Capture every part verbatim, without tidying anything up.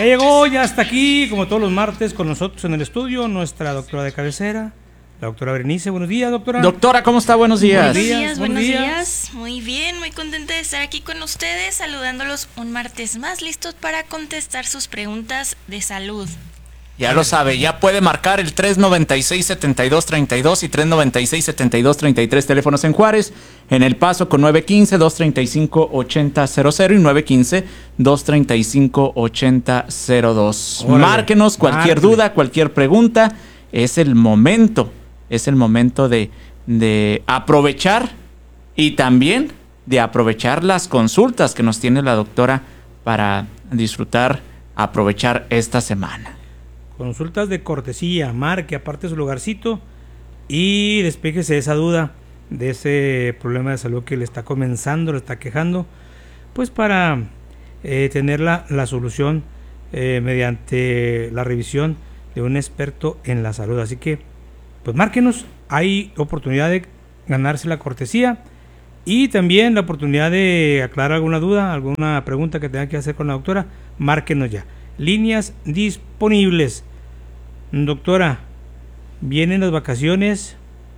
Ya llegó, ya está aquí, como todos los martes, con nosotros en el estudio, nuestra doctora de cabecera, la doctora Berenice. Buenos días, doctora. Doctora, ¿cómo está? Buenos días. Buenos días, buenos buenos días. días. Muy bien, muy contenta de estar aquí con ustedes, saludándolos un martes más, listos para contestar sus preguntas de salud. Ya lo sabe, ya puede marcar el tres noventa y seis, setenta y dos treinta y dos y tres noventa y seis, setenta y dos treinta y tres, teléfonos en Juárez, en El Paso con nueve uno cinco, dos tres cinco, ocho cero cero cero y nueve uno cinco, dos tres cinco, ocho cero cero dos. Órale, Márquenos cualquier márquele. duda, cualquier pregunta, es el momento, es el momento de, de aprovechar y también de aprovechar las consultas que nos tiene la doctora para disfrutar, aprovechar esta semana. Consultas de cortesía, marque, aparte su lugarcito y despéjese de esa duda, de ese problema de salud que le está comenzando, le está quejando, pues para eh, tener la, la solución eh, mediante la revisión de un experto en la salud. Así que, pues márquenos, hay oportunidad de ganarse la cortesía y también la oportunidad de aclarar alguna duda, alguna pregunta que tenga que hacer con la doctora, márquenos ya. Líneas disponibles. Doctora, vienen las vacaciones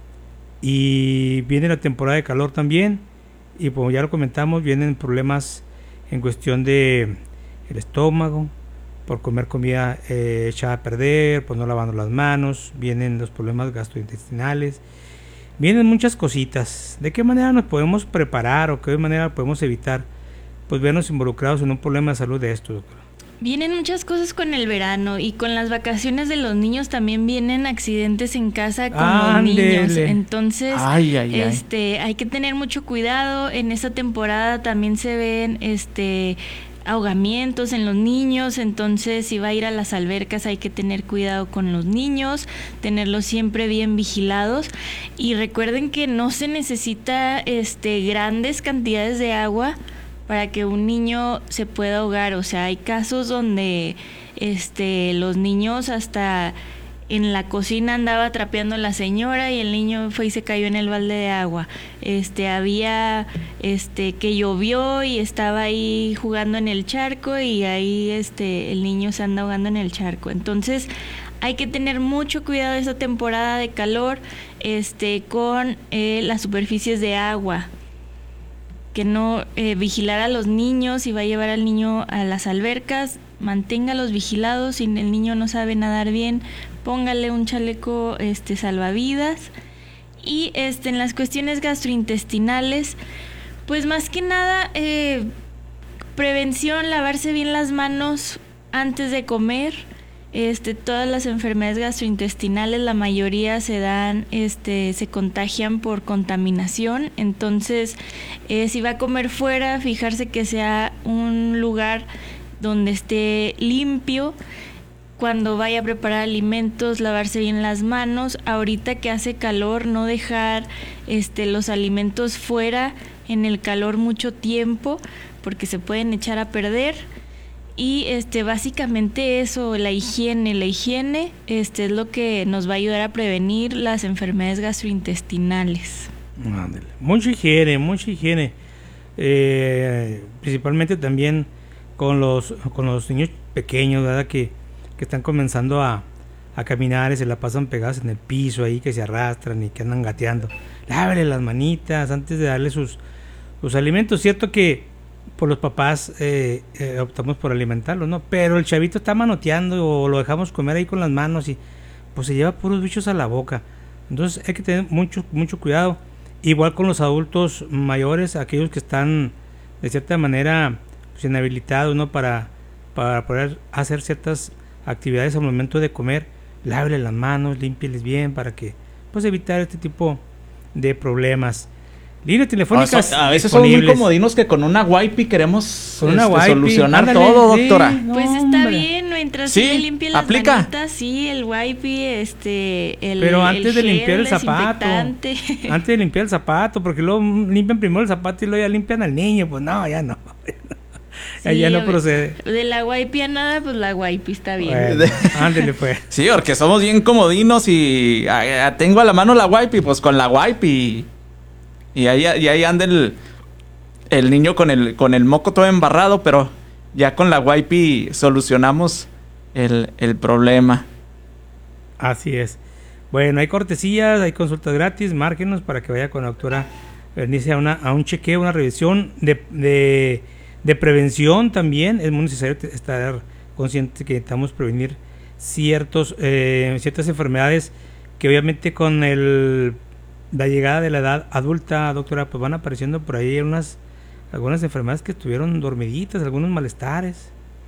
y viene la temporada de calor también, y como ya lo comentamos, vienen problemas en cuestión de el estómago, por comer comida eh, echada a perder, por no lavando las manos, vienen los problemas gastrointestinales, vienen muchas cositas. ¿De qué manera nos podemos preparar o qué manera podemos evitar pues vernos involucrados en un problema de salud de esto, doctora? Vienen muchas cosas con el verano y con las vacaciones de los niños también vienen accidentes en casa con Ándele. los niños. Entonces, Ay, ay, ay. este, hay que tener mucho cuidado. En esta temporada también se ven este ahogamientos en los niños, entonces si va a ir a las albercas hay que tener cuidado con los niños, tenerlos siempre bien vigilados y recuerden que no se necesita este grandes cantidades de agua para que un niño se pueda ahogar. O sea, hay casos donde este los niños hasta en la cocina andaba trapeando la señora y el niño fue y se cayó en el balde de agua. Este había este que llovió y estaba ahí jugando en el charco y ahí este el niño se anda ahogando en el charco. Entonces, hay que tener mucho cuidado esta temporada de calor este con eh, las superficies de agua. Que no eh, vigilar a los niños, si va a llevar al niño a las albercas, manténgalos vigilados. Si el niño no sabe nadar bien, póngale un chaleco este salvavidas. Y este en las cuestiones gastrointestinales, pues más que nada eh, prevención, lavarse bien las manos antes de comer. Este, todas las enfermedades gastrointestinales, la mayoría se dan, este, se contagian por contaminación. Entonces, eh, si va a comer fuera, fijarse que sea un lugar donde esté limpio. Cuando vaya a preparar alimentos, lavarse bien las manos. Ahorita que hace calor, no dejar, este, los alimentos fuera en el calor mucho tiempo, porque se pueden echar a perder. Y este básicamente eso, la higiene, la higiene este es lo que nos va a ayudar a prevenir las enfermedades gastrointestinales. Ándale. Mucha higiene, mucha higiene. Eh, principalmente también con los con los niños pequeños, ¿verdad? Que, que están comenzando a, a caminar y se la pasan pegadas en el piso ahí, que se arrastran y que andan gateando. Lávele las manitas antes de darle sus, sus alimentos. Cierto que por los papás eh, eh, optamos por alimentarlo, ¿no? Pero el chavito está manoteando o lo dejamos comer ahí con las manos y pues se lleva puros bichos a la boca. Entonces hay que tener mucho mucho cuidado. Igual con los adultos mayores, aquellos que están de cierta manera pues, inhabilitados, ¿no? Para, para poder hacer ciertas actividades al momento de comer, lávele las manos, límpieles bien para que pues evitar este tipo de problemas. Líneas telefónicas. O sea, a veces somos muy comodinos que con una wipe queremos con una este, wipe, solucionar ándale, todo, sí, doctora. no, Pues está hombre. bien, mientras Sí, se limpie las aplica. manitas, sí, el wipe, este, el Pero antes el de gel limpiar el zapato, desinfectante. antes de limpiar el zapato, porque luego limpian primero el zapato y luego ya limpian al niño, pues no, ya no. Sí, ya no a- procede. De la wipe a nada, pues la wipe está bien. Bueno, ándele pues. Sí, porque somos bien comodinos y ah, ah, tengo a la mano la wipe y pues con la wipe y, y ahí, y ahí anda el, el niño con el, con el moco todo embarrado, pero ya con la Waipi solucionamos el, el problema. Así es. Bueno, hay cortesías, hay consultas gratis, márquenos para que vaya con la doctora Bernice a, una, a un chequeo, una revisión de, de, de prevención también. Es muy necesario estar consciente que necesitamos prevenir ciertos eh, ciertas enfermedades que obviamente con el la llegada de la edad adulta, doctora, pues van apareciendo por ahí unas algunas enfermedades que estuvieron dormiditas, algunos malestares.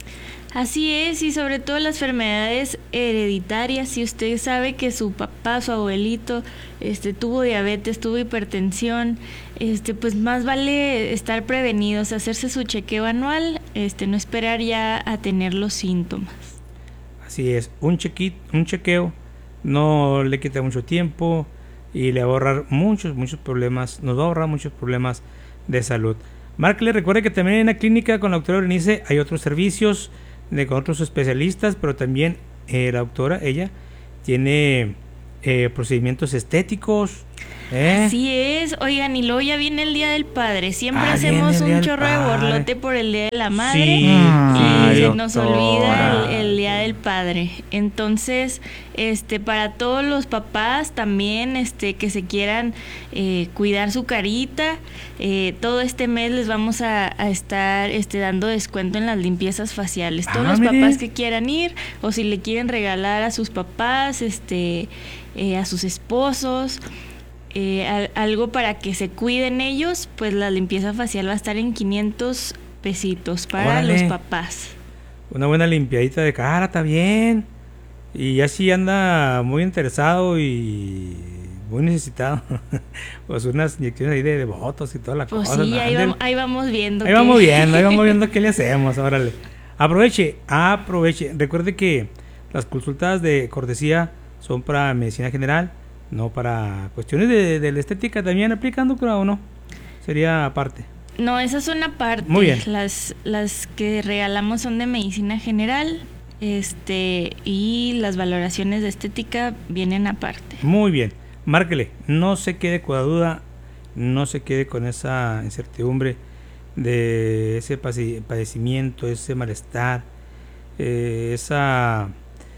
Así es, y sobre todo las enfermedades hereditarias. Si usted sabe que su papá, su abuelito, este, tuvo diabetes, tuvo hipertensión, este, pues más vale estar prevenidos, hacerse su chequeo anual, este, no esperar ya a tener los síntomas. Así es, un chequito, un chequeo no le quita mucho tiempo y le va a ahorrar muchos, muchos problemas, nos va a ahorrar muchos problemas de salud. Márquele, recuerde que también en la clínica con la doctora Bernice hay otros servicios de, con otros especialistas, pero también eh, la doctora, ella tiene eh, procedimientos estéticos. ¿Eh? Así es, oigan, y luego ya viene el Día del Padre, siempre Ah, hacemos viene el Día un del chorro de Padre. borlote por el Día de la Madre. Sí. Y Ay, se nos doctora. olvida el, el Día del Padre. Entonces, este, para todos los papás también, este, que se quieran eh, cuidar su carita, eh, todo este mes les vamos a, a estar, este, dando descuento en las limpiezas faciales. Todos Ah, los mire. papás que quieran ir, o si le quieren regalar a sus papás, este, eh, a sus esposos. Eh, al, algo para que se cuiden ellos, pues la limpieza facial va a estar en quinientos pesitos para Órale. los papás. Una buena limpiadita de cara, está bien. Y ya si anda muy interesado y muy necesitado, pues unas inyecciones ahí de, de botox y toda la Pues cosa. sí, ¿no? ahí, Ándale. vamos, ahí vamos viendo. Ahí qué- vamos viendo, ahí vamos viendo qué le hacemos, órale. Aproveche, aproveche. Recuerde que las consultas de cortesía son para medicina general, no para cuestiones de, de la estética. ¿También aplican, doctora, o no? Sería aparte. No, esas son aparte. Muy bien. Las, las que regalamos son de medicina general, este, y las valoraciones de estética vienen aparte. Muy bien, márquele, no se quede con la duda, no se quede con esa incertidumbre de ese pase- padecimiento, ese malestar, eh, esa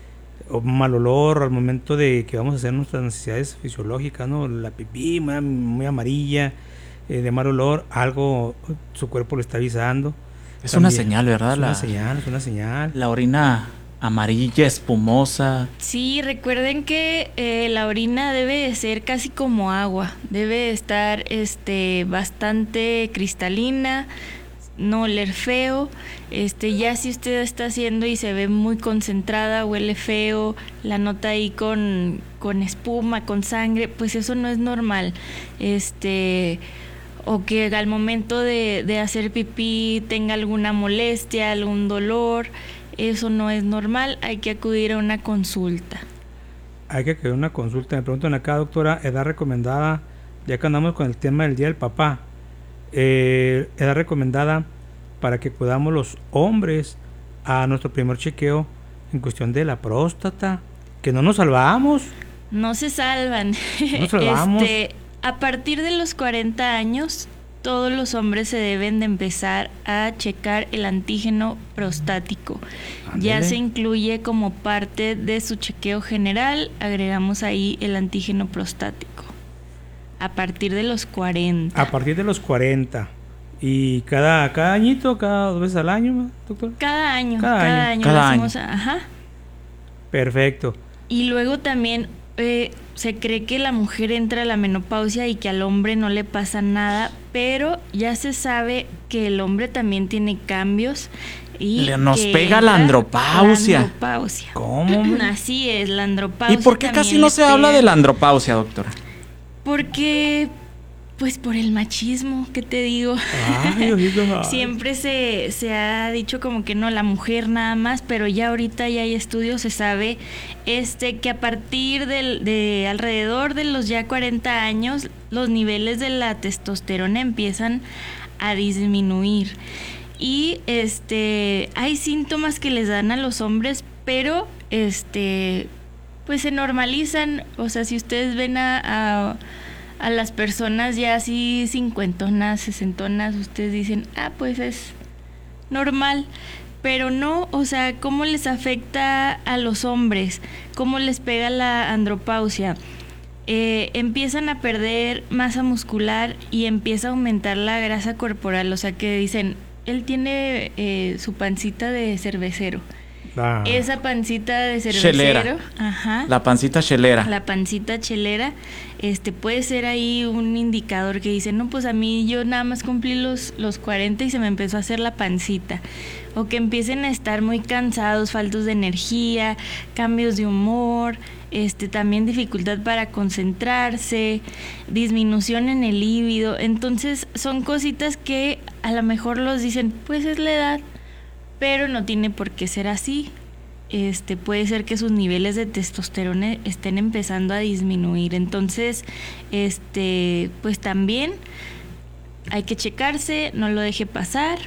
o mal olor al momento de que vamos a hacer nuestras necesidades fisiológicas, ¿no? La pipí muy, muy amarilla, eh, de mal olor, algo su cuerpo le está avisando. Es También. una señal, ¿verdad? Es una La, señal, es una señal. la orina amarilla, espumosa. Sí, recuerden que eh, la orina debe de ser casi como agua, debe de estar este, bastante cristalina, no oler feo. Este, ya si usted está haciendo y se ve muy concentrada, huele feo, la nota ahí con, con espuma, con sangre, pues eso no es normal. Este, o que al momento de, de hacer pipí tenga alguna molestia, algún dolor, eso no es normal, hay que acudir a una consulta. Hay que quedar una consulta. Me preguntan acá, doctora, edad recomendada, ya que andamos con el tema del Día del Papá, eh, edad recomendada para que cuidamos los hombres a nuestro primer chequeo en cuestión de la próstata, que no nos salvamos. No se salvan. No nos salvamos. Este, a partir de los cuarenta años, todos los hombres se deben de empezar a checar el antígeno prostático. Ya Ándele. se incluye como parte de su chequeo general, agregamos ahí el antígeno prostático. A partir de los cuarenta. A partir de los cuarenta. Y cada, cada añito, cada dos veces al año, doctor. Cada año, Cada cada, año. año, Cada lo año. hacemos, ajá. Perfecto. Y luego también eh, se cree que la mujer entra a la menopausia y que al hombre no le pasa nada, pero ya se sabe que el hombre también tiene cambios y Le- nos que pega la entra andropausia. la andropausia. ¿Cómo, hombre? Así es, la andropausia. ¿Y por qué casi también no le se habla pega. de la andropausia, doctora? Porque, pues por el machismo, ¿qué te digo? Ay, ojito, ay. Siempre se, se ha dicho como que no, la mujer nada más, pero ya ahorita ya hay estudios, se sabe este que a partir del, de alrededor de los ya cuarenta años, los niveles de la testosterona empiezan a disminuir. Y este hay síntomas que les dan a los hombres, pero este pues se normalizan. O sea, si ustedes ven a, a a las personas ya así cincuentonas, sesentonas, ustedes dicen, ah, pues es normal. Pero no, o sea, ¿cómo les afecta a los hombres? ¿Cómo les pega la andropausia? Eh, empiezan a perder masa muscular y empieza a aumentar la grasa corporal. O sea, que dicen, él tiene eh, su pancita de cervecero. Ah. Esa pancita de cervecero, chelera. Ajá, la pancita chelera. La pancita chelera, este puede ser ahí un indicador que dice, no, pues a mí yo nada más cumplí los, los cuarenta y se me empezó a hacer la pancita. O que empiecen a estar muy cansados, faltos de energía, cambios de humor, este también dificultad para concentrarse, disminución en el líbido. Entonces son cositas que a lo mejor los dicen, pues es la edad, pero no tiene por qué ser así. Este puede ser que sus niveles de testosterona estén empezando a disminuir. Entonces, este, pues también hay que checarse, no lo deje pasar.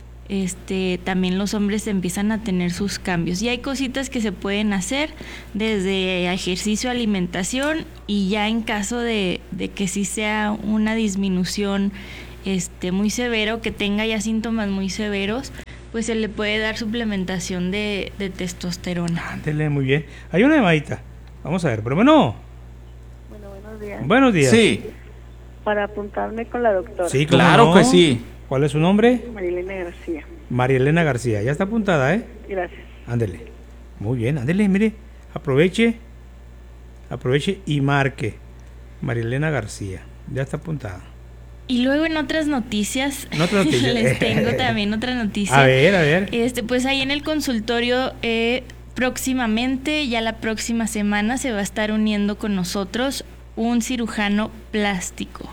Este, también los hombres empiezan a tener sus cambios. Y hay cositas que se pueden hacer desde ejercicio, alimentación, y ya en caso de, de que sí sea una disminución este, muy severo, que tenga ya síntomas muy severos, pues se le puede dar suplementación de, de testosterona. Ándele, muy bien. Hay una llamadita. Vamos a ver, pero bueno. Bueno, buenos días. Buenos días. Sí. Para apuntarme con la doctora. Sí, claro no. que sí. ¿Cuál es su nombre? Marielena García. Marielena García. Ya está apuntada, ¿eh? Gracias. Ándele. Muy bien, ándele, mire. Aproveche. Aproveche y marque. Marielena García. Ya está apuntada. Y luego en otras noticias, ¿En otras noticias? les tengo también otra noticia. A ver, a ver. Este, pues ahí en el consultorio, eh, próximamente, ya la próxima semana, se va a estar uniendo con nosotros un cirujano plástico.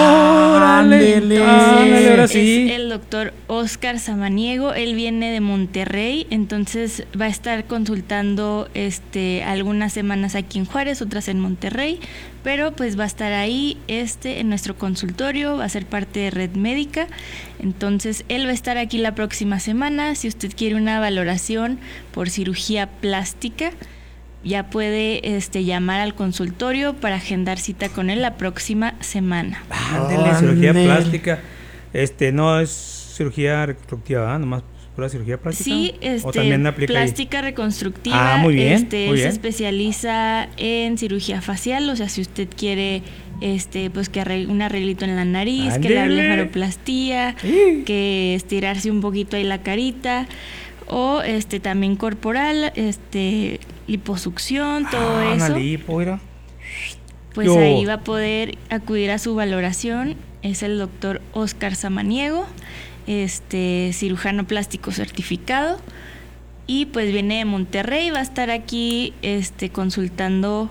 ¡Órale! ¡Ándale, ahora sí! Es el doctor Oscar Samaniego. Él viene de Monterrey, entonces va a estar consultando este algunas semanas aquí en Juárez, otras en Monterrey, pero pues va a estar ahí este en nuestro consultorio, va a ser parte de Red Médica. Entonces él va a estar aquí la próxima semana. Si usted quiere una valoración por cirugía plástica, ya puede este, llamar al consultorio para agendar cita con él la próxima semana. Ándele, cirugía plástica. Este, no es cirugía reconstructiva, ¿verdad? Nomás pura cirugía plástica. Sí, este, ¿O también aplica plástica ahí? Reconstructiva. Ah, muy bien, este, muy se bien. especializa en cirugía facial, o sea, si usted quiere este pues que arregle, un arreglito en la nariz, Ándele. que le blefaroplastía, Sí. que estirarse un poquito ahí la carita, o este también corporal, este liposucción, todo Ah, una eso. lipo, mira. Pues Yo. ahí va a poder acudir a su valoración. Es el doctor Oscar Samaniego, este cirujano plástico certificado, y pues viene de Monterrey, va a estar aquí este consultando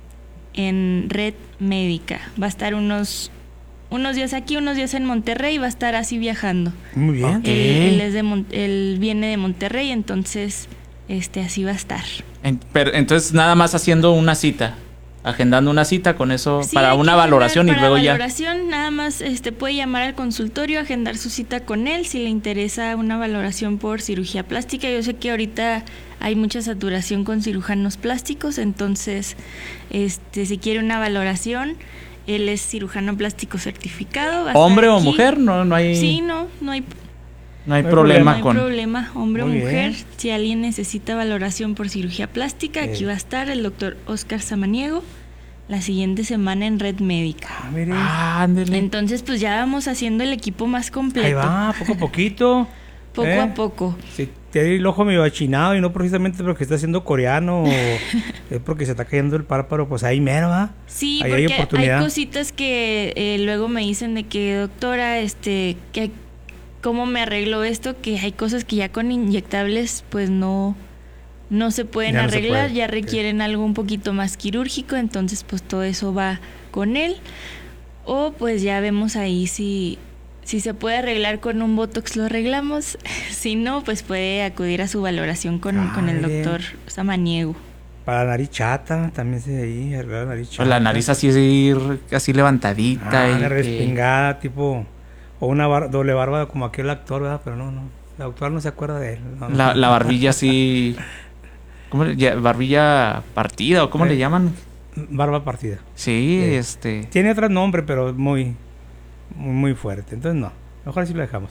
en Red Médica. Va a estar unos unos días aquí, unos días en Monterrey, va a estar así viajando. Muy bien. Ok. Él, él es de Mon- él viene de Monterrey, entonces este así va a estar. En- pero, entonces nada más haciendo una cita, agendando una cita con eso Sí, para hay que una agendar valoración y para luego ya. valoración, nada más este puede llamar al consultorio, agendar su cita con él si le interesa una valoración por cirugía plástica. Yo sé que ahorita hay mucha saturación con cirujanos plásticos, entonces este si quiere una valoración, él es cirujano plástico certificado. va a Hombre estar o aquí. mujer, no, no hay, Sí, no, no hay, no hay No hay problema no hay con. problema, hombre Muy o mujer. bien. Si alguien necesita valoración por cirugía plástica, aquí Eh. va a estar el doctor Oscar Samaniego la siguiente semana en Red Médica. Ah, mire. Ah, ándele. Entonces, pues ya vamos haciendo el equipo más completo. Ahí va, poco a poquito. Poco ¿eh? a poco. Si tiene el ojo medio achinado y no precisamente porque está haciendo coreano o es porque se está cayendo el párpado, pues ahí mero, ¿va? Sí, Ahí hay porque hay, oportunidad. cositas que eh, luego me dicen de que, doctora, este, que cómo me arreglo esto, que hay cosas que ya con inyectables, pues no, no se pueden Ya no se arreglar, puede, ya ok. requieren algo un poquito más quirúrgico, entonces pues todo eso va con él. O pues ya vemos ahí si, si se puede arreglar con un botox, lo arreglamos. Si no, pues puede acudir a su valoración con, Ah, con el bien. doctor Samaniego. Para la nariz chata, también se ahí, arreglar la nariz chata. La nariz así, así, así levantadita. Ah, y una que- respingada, tipo, o una bar- doble barba como aquel actor, ¿verdad? Pero no, no, el actor no se acuerda de él. No, no. la, la barbilla así. ¿Cómo le, ya- barbilla partida o cómo Eh. le llaman? Barba partida. Sí, Sí. este. Tiene otro nombre, pero muy, muy, muy fuerte. Entonces no, mejor así lo dejamos.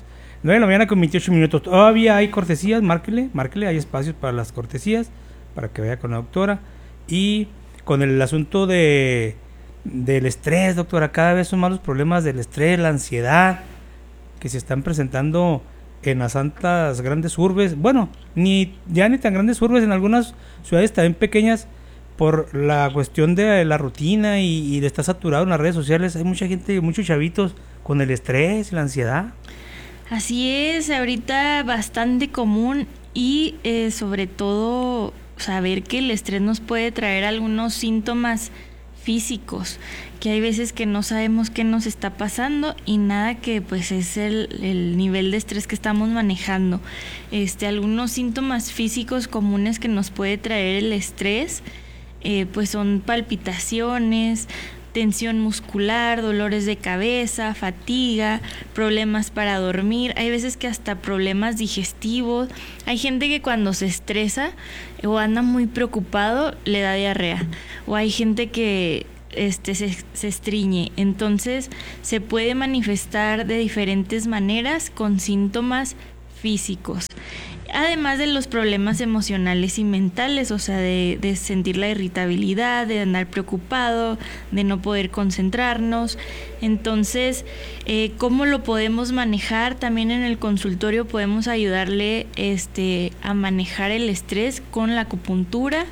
nueve de la mañana con veintiocho minutos. Todavía hay cortesías, márquele, márquele, hay espacios para las cortesías, para que vaya con la doctora. Y con el asunto de del estrés, doctora, cada vez son más los problemas del estrés, la ansiedad, que se están presentando en las santas grandes urbes, bueno, ni ya ni tan grandes urbes, en algunas ciudades también pequeñas, por la cuestión de la rutina y, y de estar saturado en las redes sociales. Hay mucha gente, muchos chavitos con el estrés y la ansiedad. Así es, ahorita bastante común y eh, sobre todo saber que el estrés nos puede traer algunos síntomas físicos, que hay veces que no sabemos qué nos está pasando y nada, que pues es el, el nivel de estrés que estamos manejando. Este, algunos síntomas físicos comunes que nos puede traer el estrés eh, pues son palpitaciones, tensión muscular, dolores de cabeza, fatiga, problemas para dormir, hay veces que hasta problemas digestivos. Hay gente que cuando se estresa o anda muy preocupado le da diarrea, o hay gente que este se, se estriñe. Entonces se puede manifestar de diferentes maneras con síntomas físicos, además de los problemas emocionales y mentales, o sea, de, de sentir la irritabilidad, de andar preocupado, de no poder concentrarnos. Entonces, eh, ¿cómo lo podemos manejar? También en el consultorio podemos ayudarle este, a manejar el estrés con la acupuntura.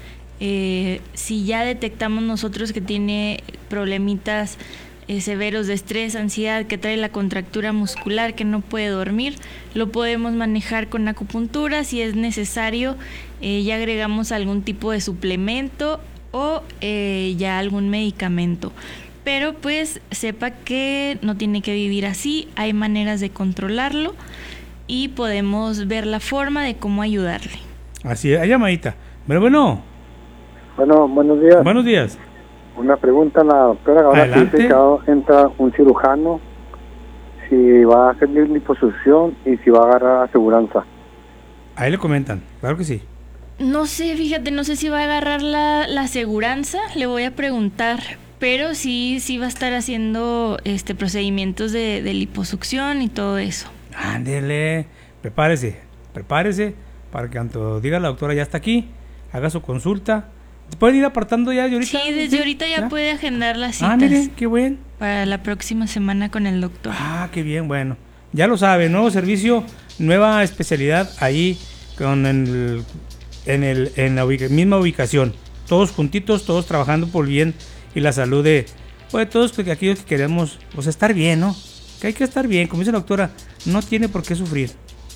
Eh, si ya detectamos nosotros que tiene problemitas Eh, severos de estrés, ansiedad, que trae la contractura muscular, que no puede dormir, lo podemos manejar con acupuntura. Si es necesario, eh, ya agregamos algún tipo de suplemento o eh, ya algún medicamento. Pero pues sepa que no tiene que vivir así, hay maneras de controlarlo y podemos ver la forma de cómo ayudarle. Así es, hay llamadita. Pero bueno. Bueno, buenos días. Buenos días. Una pregunta a la doctora. Ahora que dice que ahora entra un cirujano, si va a hacer liposucción y si va a agarrar aseguranza. Ahí le comentan, claro que sí. No sé, fíjate, no sé si va a agarrar la, la aseguranza, le voy a preguntar, pero sí, sí va a estar haciendo este procedimientos de, de liposucción y todo eso. Ándele, prepárese, prepárese para que cuando diga la doctora ya está aquí, haga su consulta. ¿Pueden ir apartando ya de ahorita? Sí, desde ahorita ya, ya puede agendar las citas. Ah, miren, qué bien. Para la próxima semana con el doctor. Ah, qué bien, bueno. Ya lo sabe, nuevo servicio, nueva especialidad ahí con el, en, el, en la ubica, misma ubicación. Todos juntitos, todos trabajando por el bien y la salud de pues, todos aquellos que queremos pues, estar bien, ¿no? Que hay que estar bien, como dice la doctora, no tiene por qué sufrir.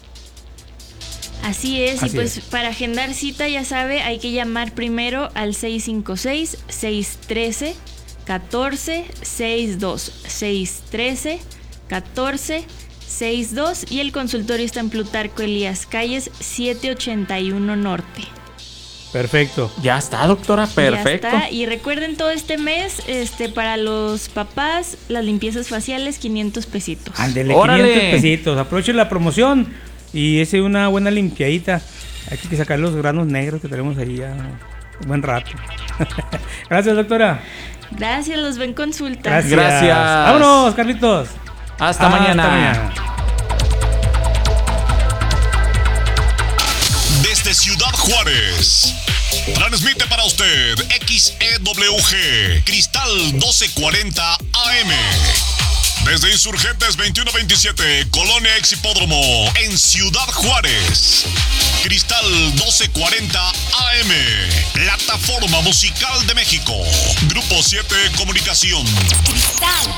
Así es, Así y pues es. para agendar cita, ya sabe, hay que llamar primero al seis cinco seis, seis uno tres, uno cuatro seis dos, seis uno tres, uno cuatro seis dos, y el consultorio está en Plutarco Elías Calles setecientos ochenta y uno Norte. Perfecto. Ya está, doctora, perfecto. Ya está, y recuerden todo este mes, este para los papás, las limpiezas faciales, quinientos pesitos. Ándele, ¡Órale! quinientos pesitos. Aprovechen la promoción y ese una buena limpiadita. Hay que sacar los granos negros que tenemos ahí ya un buen rato. Gracias, doctora. Gracias, los ven consulta. Gracias. Gracias. Vámonos, Carlitos. Hasta mañana. Hasta mañana. Desde Ciudad Juárez, transmite para usted X E W G Cristal doce cuarenta A M. Desde Insurgentes veintiuno veintisiete, Colonia Ex Hipódromo, en Ciudad Juárez. Cristal doce cuarenta A M, plataforma musical de México. Grupo siete Comunicación. Cristal.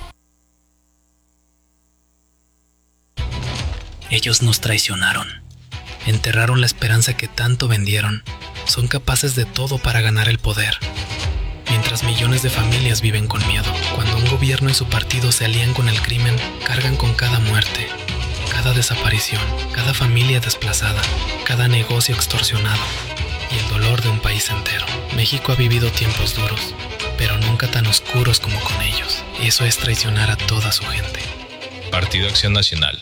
Ellos nos traicionaron. Enterraron la esperanza que tanto vendieron. Son capaces de todo para ganar el poder. Mientras millones de familias viven con miedo, cuando un gobierno y su partido se alían con el crimen, cargan con cada muerte, cada desaparición, cada familia desplazada, cada negocio extorsionado y el dolor de un país entero. México ha vivido tiempos duros, pero nunca tan oscuros como con ellos. Y eso es traicionar a toda su gente. Partido Acción Nacional.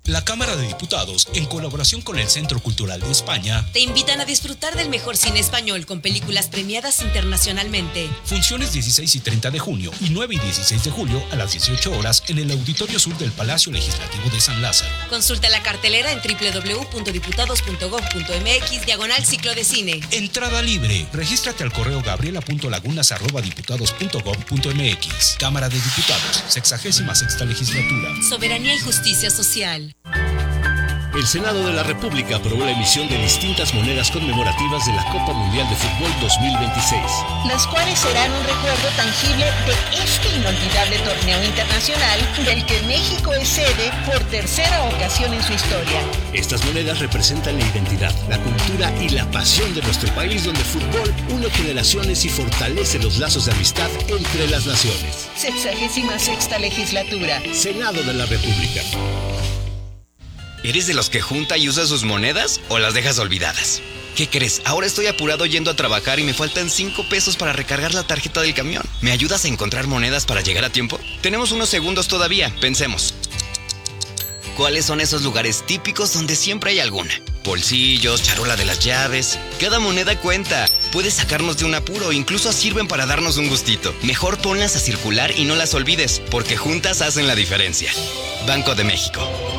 La Cámara de Diputados, en colaboración con el Centro Cultural de España, te invitan a disfrutar del mejor cine español con películas premiadas internacionalmente. Funciones dieciséis y treinta de junio y nueve y dieciséis de julio a las dieciocho horas en el Auditorio Sur del Palacio Legislativo de San Lázaro. Consulta la cartelera en doble u doble u doble u punto diputados punto gob punto eme equis diagonal ciclo de cine. Entrada libre. Regístrate al correo gabriela punto lagunas arroba diputados punto gob punto eme equis. Cámara de Diputados, sexagésima sexta legislatura. Soberanía y justicia social. El Senado de la República aprobó la emisión de distintas monedas conmemorativas de la Copa Mundial de Fútbol dos mil veintiséis. Las cuales serán un recuerdo tangible de este inolvidable torneo internacional del que México es sede por tercera ocasión en su historia. Estas monedas representan la identidad, la cultura y la pasión de nuestro país, donde el fútbol une generaciones y fortalece los lazos de amistad entre las naciones. Sexagésima sexta legislatura. Senado de la República. ¿Eres de los que junta y usa sus monedas o las dejas olvidadas? ¿Qué crees? Ahora estoy apurado yendo a trabajar y me faltan cinco pesos para recargar la tarjeta del camión. ¿Me ayudas a encontrar monedas para llegar a tiempo? Tenemos unos segundos todavía, pensemos. ¿Cuáles son esos lugares típicos donde siempre hay alguna? Bolsillos, charola de las llaves. Cada moneda cuenta. Puedes sacarnos de un apuro, incluso sirven para darnos un gustito. Mejor ponlas a circular y no las olvides, porque juntas hacen la diferencia. Banco de México.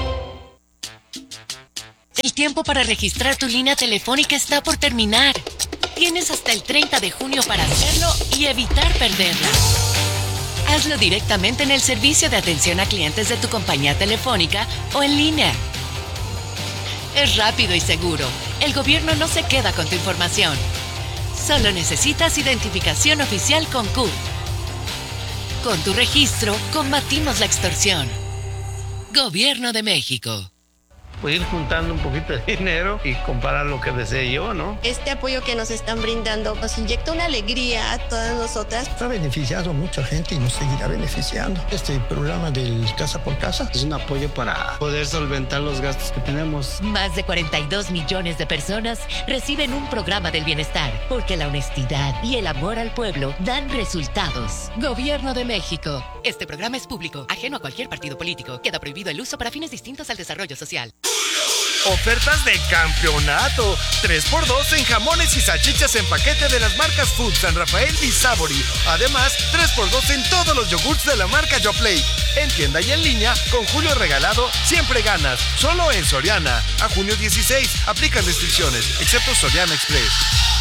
El tiempo para registrar tu línea telefónica está por terminar. Tienes hasta el treinta de junio para hacerlo y evitar perderla. Hazlo directamente en el servicio de atención a clientes de tu compañía telefónica o en línea. Es rápido y seguro. El gobierno no se queda con tu información. Solo necesitas identificación oficial con C U R. Con tu registro, combatimos la extorsión. Gobierno de México. Pues ir juntando un poquito de dinero y comprar lo que desee yo, ¿no? Este apoyo que nos están brindando nos inyecta una alegría a todas nosotras. Ha beneficiado a mucha gente y nos seguirá beneficiando. Este programa del Casa por Casa es un apoyo para poder solventar los gastos que tenemos. Más de cuarenta y dos millones de personas reciben un programa del bienestar, porque la honestidad y el amor al pueblo dan resultados. Gobierno de México. Este programa es público, ajeno a cualquier partido político. Queda prohibido el uso para fines distintos al desarrollo social. Ofertas de campeonato. tres por dos en jamones y salchichas en paquete de las marcas Food, San Rafael y Savory. Además, tres por dos en todos los yogurts de la marca Yoplait. En tienda y en línea, con Julio Regalado, siempre ganas. Solo en Soriana. A junio dieciséis. Aplican restricciones, excepto Soriana Express.